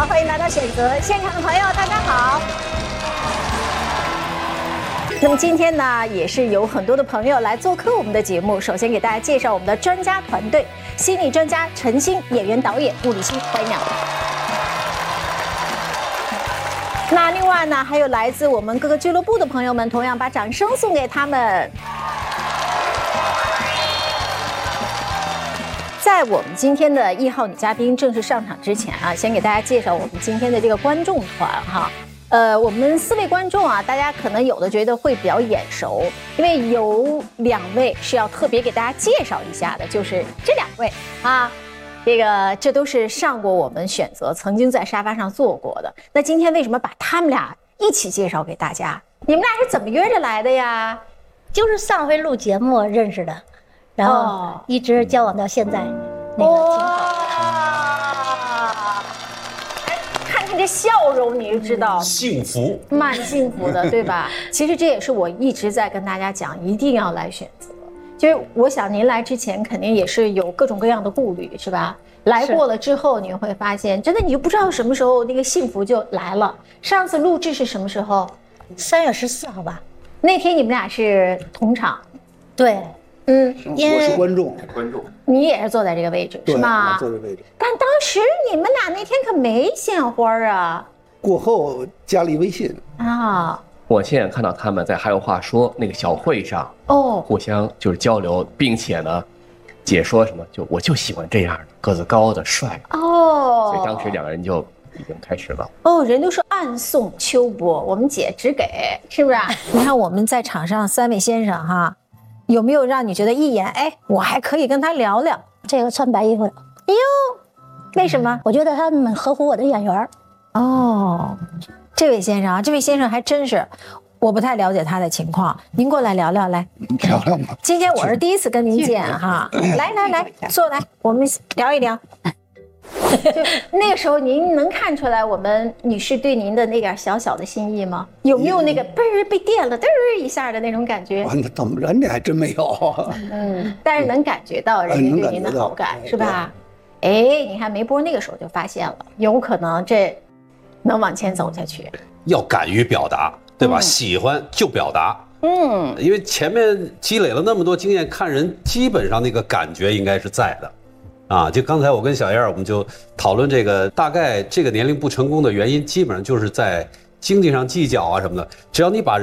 好，欢迎来到选择现场的朋友，大家好。那么今天呢，也是有很多的朋友来做客我们的节目。首先给大家介绍我们的专家团队，心理专家陈星，演员导演物理星，欢迎两位。那另外呢，还有来自我们各个俱乐部的朋友们，同样把掌声送给他们。在我们今天的1号女嘉宾正式上场之前啊，先给大家介绍我们今天的这个观众团哈。我们4位观众啊，大家可能有的觉得会比较眼熟，因为有2位是要特别给大家介绍一下的，就是这2位啊。这都是上过我们选择，曾经在沙发上坐过的。那今天为什么把他们俩一起介绍给大家？你们俩是怎么约着来的呀？ 就是上回录节目认识的，然后一直交往到现在，那个挺好。 看你这笑容，你就知道幸福， 蛮幸福的，对吧？其实这也是我一直在跟大家讲，一定要来选择。就是我想您来之前肯定也是有各种各样的顾虑，是吧？来过了之后，你会发现，真的你就不知道什么时候那个幸福就来了。上次录制是什么时候 ？3月14号吧。 那天你们俩是同场， 对， 我是观众， 你也是坐在这个位置，是吗？ 坐这位置。 但当时你们俩那天可没献花啊。 过后加了一微信啊。 我现在看到他们在还有话说那个小会上互相就是交流，并且呢，姐说什么我就喜欢这样的个子高的帅所以当时2个人就已经开始了。 人都说暗送秋波，我们姐只给，是不是？你看我们在场上3位先生哈，有没有让你觉得一眼我还可以跟他聊聊？ 这个穿白衣服的， 哎呦，为什么？ 我觉得他们合乎我的眼缘。 这位先生啊，这位先生还真是，我不太了解他的情况，您过来聊聊来。 聊聊嘛。 今天我是第一次跟您见哈，来坐来，我们聊一聊。就那个时候，您能看出来我们女士对您的那点小小的心意吗？有没有那个嘣儿被电了，嘚儿一下的那种感觉？ 那怎么人家还真没有。 但是能感觉到人家对您的好感，是吧？你看梅波那个时候就发现了，有可能这能往前走下去。 要敢于表达，对吧？喜欢就表达。因为前面积累了那么多经验，看人基本上那个感觉应该是在的。就刚才我跟小燕我们就讨论这个，大概这个年龄不成功的原因，基本上就是在经济上计较啊什么的。只要你把